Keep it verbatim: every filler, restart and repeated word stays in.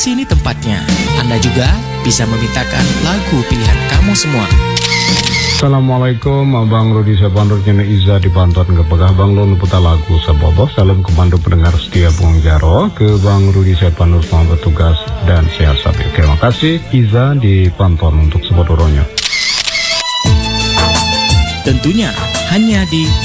Sini tempatnya. Anda juga bisa memintakan lagu pilihan kamu semua. Assalamualaikum, Abang Rudi Sabanur Nyana Iza di Bantuan ke Pegah Bang Lon putar lagu Sabobo. Salam kemandu pendengar setia Bung Jaro ke Bang Rudi Sabanur selamat bertugas dan sehat sabi. Terima kasih Iza di Bantuan untuk sebodoronya. Tentunya hanya di